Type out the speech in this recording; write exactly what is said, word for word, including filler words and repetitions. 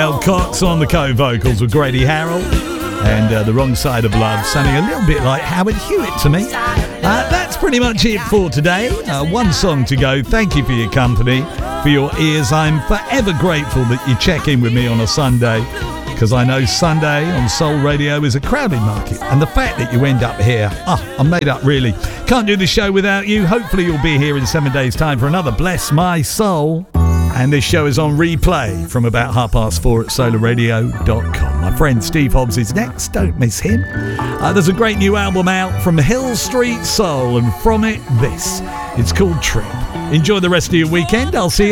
Gail Cox on the co-vocals with Grady Harrell, and uh, The Wrong Side of Love, sounding a little bit like Howard Hewitt to me. Uh, that's pretty much it for today. Uh, one song to go. Thank you for your company, for your ears. I'm forever grateful that you check in with me on a Sunday, because I know Sunday on Soul Radio is a crowded market, and the fact that you end up here, ah, I'm made up really. Can't do the show without you. Hopefully you'll be here in seven days' time for another Bless My Soul. And this show is on replay from about half past four at solar radio dot com. My friend Steve Hobbs is next. Don't miss him. Uh, there's a great new album out from Hill Street Soul, and from it, this. It's called Trip. Enjoy the rest of your weekend. I'll see you